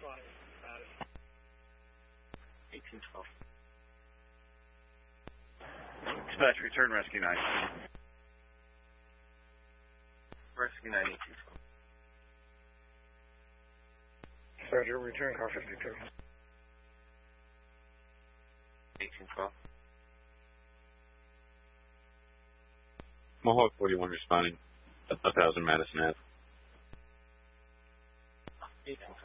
1812. Dispatch, return Rescue 9. Rescue 9, 1812. Roger, return car 52. 1812. Mohawk 41 responding. 1000 Madison Ave. 1812.